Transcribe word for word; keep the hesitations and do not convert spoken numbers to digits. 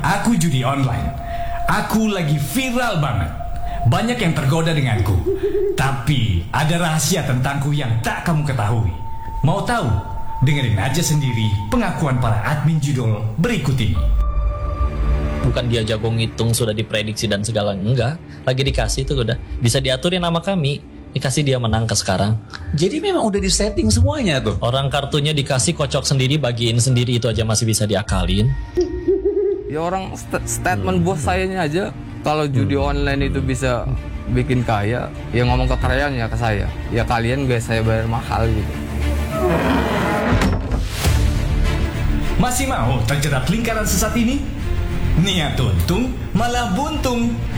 aku judi online. Aku lagi viral banget. Banyak yang tergoda denganku. Tapi ada rahasia tentangku yang tak kamu ketahui. Mau tahu? Dengerin aja sendiri pengakuan para admin judul berikut ini. Bukan dia jago ngitung, sudah diprediksi dan segala, enggak. Lagi dikasih tuh udah bisa diaturin nama kami. Dikasih dia menang ke sekarang. Jadi memang udah disetting semuanya tuh. Orang kartunya dikasih kocok sendiri, bagiin sendiri, itu aja masih bisa diakalin. Ya orang st- statement bos sayanya aja kalau judi hmm. online itu bisa bikin kaya, ya ngomong kekayaannya ke saya. Ya kalian guys saya bayar mahal gitu. Masih mau terjerat lingkaran sesat ini? Niat untung malah buntung.